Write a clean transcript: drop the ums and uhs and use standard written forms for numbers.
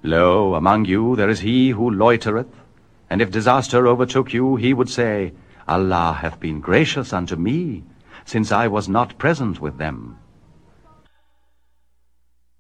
Lo, among you there is he who loitereth, and if disaster overtook you, he would say, Allah hath been gracious unto me, since I was not present with them.